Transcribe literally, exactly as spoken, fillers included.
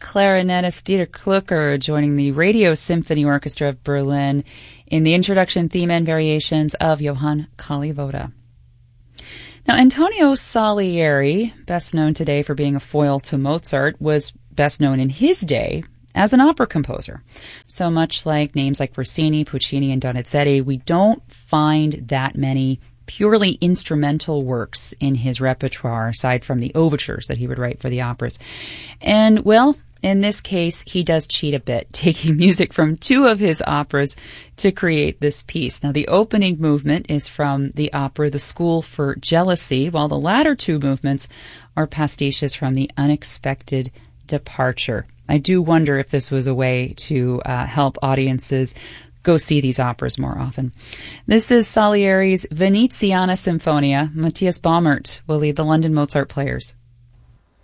clarinetist Dieter Klucker joining the Radio Symphony Orchestra of Berlin in the introduction theme and variations of Johann Kalivoda. Now, Antonio Salieri, best known today for being a foil to Mozart, was best known in his day as an opera composer. So much like names like Rossini, Puccini, and Donizetti, we don't find that many purely instrumental works in his repertoire, aside from the overtures that he would write for the operas. And, well, in this case, he does cheat a bit, taking music from two of his operas to create this piece. Now, the opening movement is from the opera The School for Jealousy, while the latter two movements are pastiches from The Unexpected Departure. I do wonder if this was a way to uh, help audiences go see these operas more often. This is Salieri's Veneziana Sinfonia. Matthias Baumert will lead the London Mozart Players.